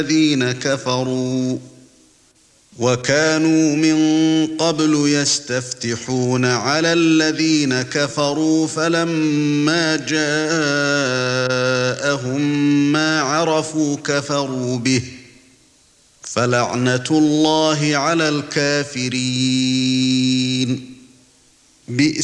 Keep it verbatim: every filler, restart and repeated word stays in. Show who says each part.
Speaker 1: الذين كفروا وكانوا من قبل يستفتحون على الذين كفروا فلما جاءهم ما عرفوا كفروا به فلعنة الله على الكافرين.